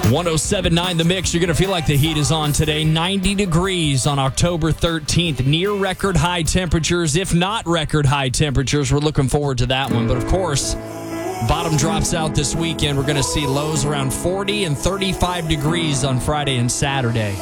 107.9 The Mix. You're going to feel like the heat is on today. 90 degrees on October 13th. Near record high temperatures, if not record high temperatures. We're looking forward to that one. But of course, bottom drops out this weekend. We're going to see lows around 40 and 35 degrees on Friday and Saturday.